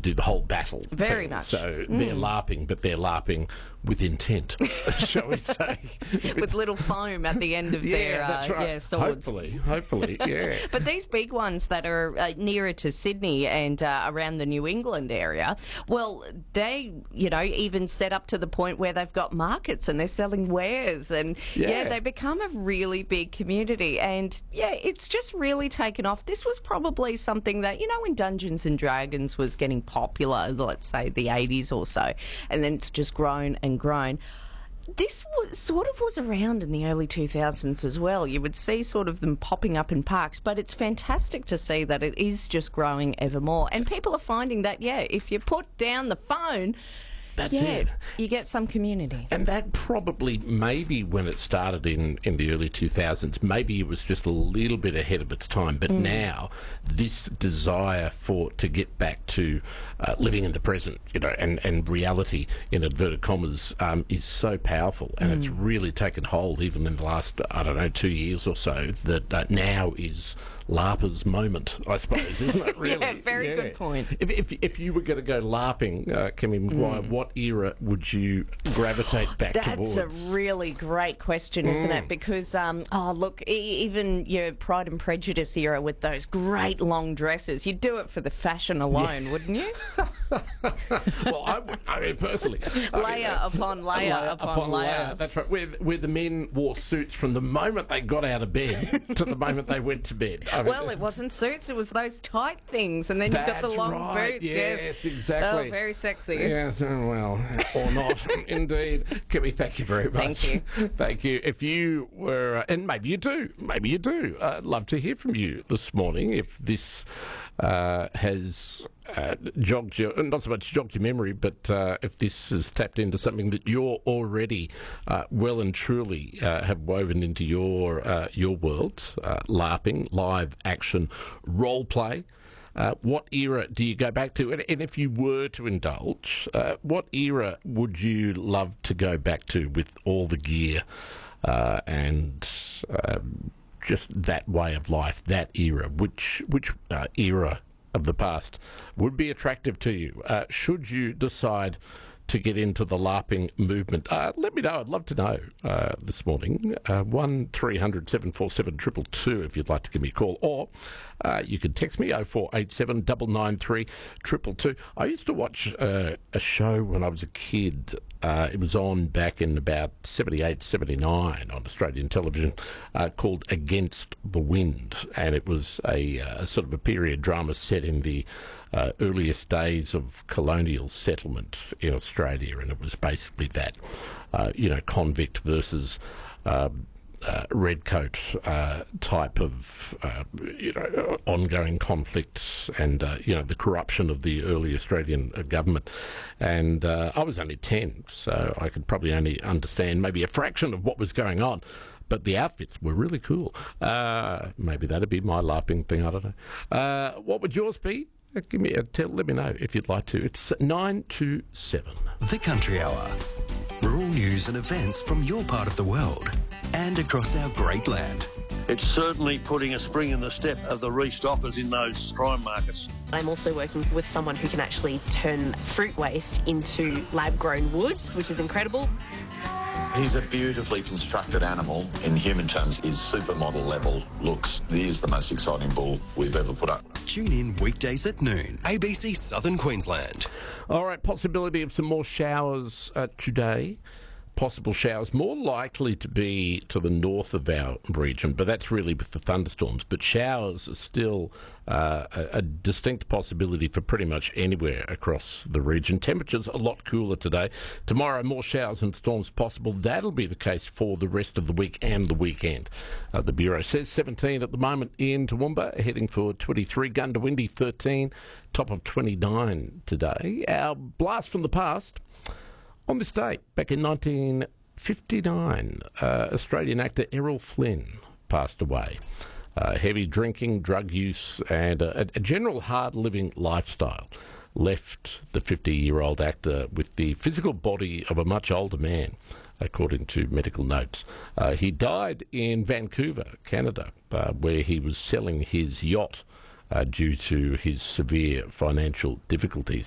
do the whole battle. Very thing. much. So they're LARPing, but they're LARPing with intent, shall we say. With little foam at the end of their that's right. swords. Hopefully, yeah. But these big ones that are nearer to Sydney and around the New England area, well, they, even set up to the point where they've got markets and they're selling wares, and they become a really big community. And it's just really taken off. This was probably something that, when Dungeons and Dragons was getting popular, let's say the 80s or so, and then it's just grown and grown. This was around in the early 2000s as well. You would see sort of them popping up in parks, but it's fantastic to see that it is just growing ever more. And people are finding that, if you put down the phone, that's it. You get some community. And that probably, maybe when it started in the early 2000s, maybe it was just a little bit ahead of its time. But now, this desire to get back to living in the present, and reality, in inverted commas, is so powerful. And it's really taken hold, even in the last, 2 years or so, that now is LARPer's moment, I suppose, isn't it, really? Very good point. If you were going to go LARPing, Kimmy Maguire, what era would you gravitate back towards? That's a really great question, isn't it? Because, even your Pride and Prejudice era with those great long dresses, you'd do it for the fashion alone, wouldn't you? Well, I would. I mean, personally. Layer upon layer. That's right. Where the men wore suits from the moment they got out of bed to the moment they went to bed. It wasn't suits, it was those tight things, and then you've got the long boots. Yes, exactly. Oh, very sexy. Yes, well, or not. Indeed. Kimmy, thank you very much. Thank you. Thank you. If you were, and maybe you do, I'd love to hear from you this morning if this has jogged your, not so much jogged your memory, but if this has tapped into something that you're already well and truly have woven into your world, LARPing, live action role play. What era do you go back to? And if you were to indulge, what era would you love to go back to with all the gear and just that way of life, that era? Which era of the past would be attractive to you? Should you decide to get into the LARPing movement? Let me know. I'd love to know this morning. 1300 747 222 if you'd like to give me a call. Or you can text me 0487 993 222. I used to watch a show when I was a kid. It was on back in about 78, 79 on Australian television called Against the Wind. And it was a sort of a period drama set in the earliest days of colonial settlement in Australia, and it was basically that, convict versus redcoat type of, ongoing conflict and, the corruption of the early Australian government. And I was only 10, so I could probably only understand maybe a fraction of what was going on. But the outfits were really cool. Maybe that'd be my LARPing thing, I don't know. What would yours be? Let me know if you'd like to. It's 9 to 7. The Country Hour. Rural news and events from your part of the world and across our great land. It's certainly putting a spring in the step of the restockers in those prime markets. I'm also working with someone who can actually turn fruit waste into lab-grown wood, which is incredible. He's a beautifully constructed animal. In human terms, his supermodel level looks. He is the most exciting bull we've ever put up. Tune in weekdays at noon. ABC Southern Queensland. All right, possibility of some more showers today. Possible showers, more likely to be to the north of our region, but that's really with the thunderstorms. But showers are still a distinct possibility for pretty much anywhere across the region. Temperatures a lot cooler today. Tomorrow, more showers and storms possible. That'll be the case for the rest of the week and the weekend. The Bureau says 17 at the moment in Toowoomba, heading for 23. Gundawindi 13, top of 29 today. Our blast from the past. On this date, back in 1959, Australian actor Errol Flynn passed away. Heavy drinking, drug use, and a general hard-living lifestyle left the 50-year-old actor with the physical body of a much older man, according to medical notes. He died in Vancouver, Canada, where he was selling his yacht due to his severe financial difficulties.